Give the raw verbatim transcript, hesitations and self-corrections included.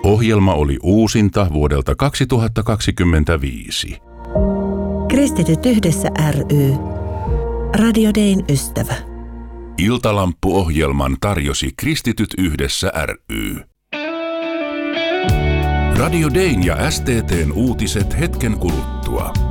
Ohjelma oli uusinta vuodelta kaksituhattakaksikymmentäviisi. Kristityt yhdessä ry. Radio Dayn ystävä. Iltalamppu-ohjelman tarjosi Kristityt yhdessä ry. Radio Dayn ja S T T:n uutiset hetken kuluttua.